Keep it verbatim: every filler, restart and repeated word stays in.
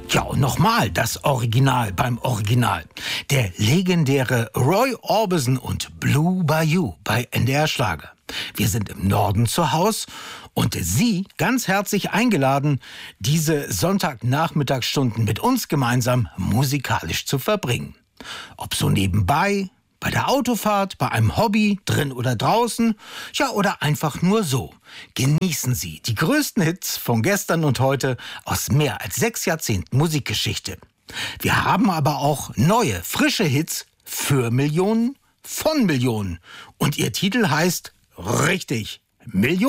Ja, und nochmal das Original beim Original. Der legendäre Roy Orbison und Blue Bayou bei N D R Schlager. Wir sind im Norden zu Haus und Sie ganz herzlich eingeladen, diese Sonntagnachmittagsstunden mit uns gemeinsam musikalisch zu verbringen. Ob so nebenbei, bei der Autofahrt, bei einem Hobby, drin oder draußen, ja, oder einfach nur so. Genießen Sie die größten Hits von gestern und heute aus mehr als sechs Jahrzehnten Musikgeschichte. Wir haben aber auch neue, frische Hits für Millionen, von Millionen. Und Ihr Titel heißt richtig Millionen.